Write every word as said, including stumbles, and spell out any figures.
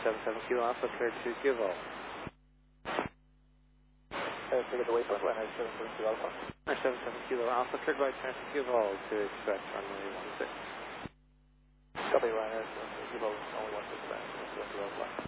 seven seven Kilo Alpha, cleared to give all. Uh, figure the waypoint, one nine seven seven Kilo Alpha. nine seven seven Kilo Alpha, cleared by turn to give all to expect runway one six. Copy, one nine seven Kilo, only one six, one Kilo Alpha.